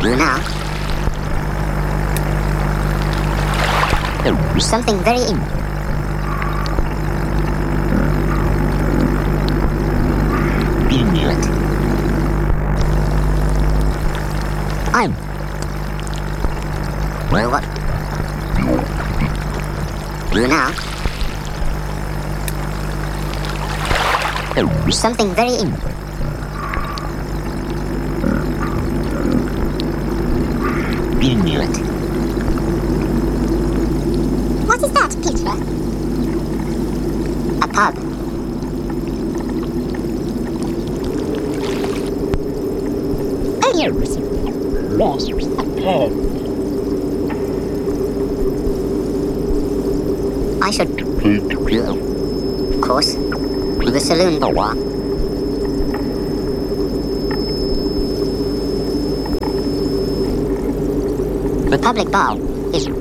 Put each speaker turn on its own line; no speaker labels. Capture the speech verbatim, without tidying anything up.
You now. Something very in. You knew it. I'm. Well, what? You now. Something very in. You knew it.
What is that, Peter?
A pub.
Yes. Lost a pub.
I should go, of course, to the saloon for a while. The public bar is